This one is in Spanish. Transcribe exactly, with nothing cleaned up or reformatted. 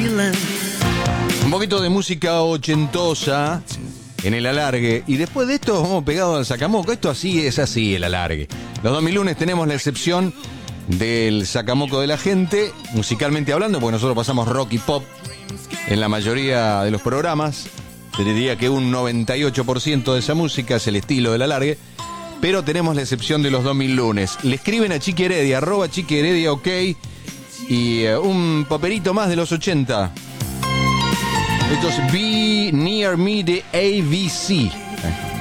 Un poquito de música ochentosa en el alargue. Y después de esto vamos pegados al sacamoco. Esto así es así, el alargue. Los dos mil lunes tenemos la excepción del sacamoco de la gente, musicalmente hablando, porque nosotros pasamos rock y pop en la mayoría de los programas. Te diría que un noventa y ocho por ciento de esa música es el estilo del alargue. Pero tenemos la excepción de los dos mil lunes. Le escriben a Chiqui Heredia, arroba Chiqui Heredia, ok. Y uh, un paperito más de los ochenta. Esto es Be Near Me de A B C.